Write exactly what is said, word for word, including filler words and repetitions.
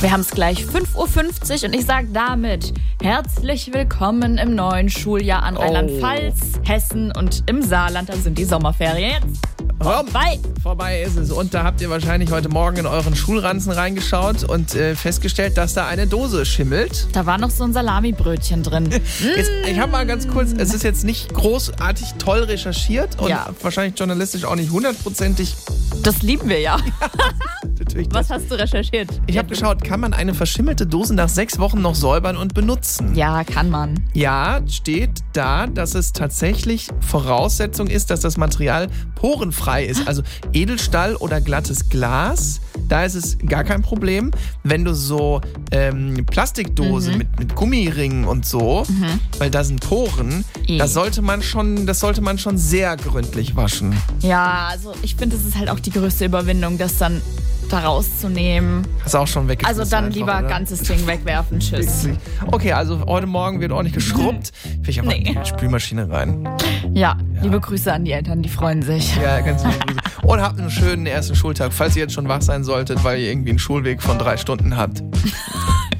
Wir haben es gleich fünf Uhr fünfzig und ich sage damit herzlich willkommen im neuen Schuljahr an Rheinland-Pfalz, Hessen und im Saarland. Da sind die Sommerferien jetzt vorbei. Vorbei ist es. Und da habt ihr wahrscheinlich heute Morgen in euren Schulranzen reingeschaut und äh, festgestellt, dass da eine Dose schimmelt. Da war noch so ein Salamibrötchen drin. Jetzt, ich habe mal ganz kurz, es ist jetzt nicht großartig toll recherchiert und Ja. wahrscheinlich journalistisch auch nicht hundertprozentig. Das lieben wir ja. Natürlich Was das. hast du recherchiert? Ich habe geschaut, kann man eine verschimmelte Dose nach sechs Wochen noch säubern und benutzen? Ja, kann man. Ja, steht da, dass es tatsächlich Voraussetzung ist, dass das Material porenfrei ist. Also Edelstahl oder glattes Glas, da ist es gar kein Problem. Wenn du so ähm, Plastikdose Mhm. mit, mit Gummiringen und so, Mhm. weil da sind Poren, I. das sollte man schon, das sollte man schon sehr gründlich waschen. Ja, also ich finde, es ist halt auch die größte Überwindung, das dann da rauszunehmen. Hast du auch schon weggeschmissen? Also dann einfach, lieber oder? ganzes Ding wegwerfen. Tschüss. Okay, also heute Morgen wird ordentlich geschrubbt. Will ich einfach Nee. in die Spülmaschine rein. Ja, liebe Grüße an die Eltern, die freuen sich. Ja, ganz liebe Grüße. Und habt einen schönen ersten Schultag, falls ihr jetzt schon wach sein solltet, weil ihr irgendwie einen Schulweg von drei Stunden habt.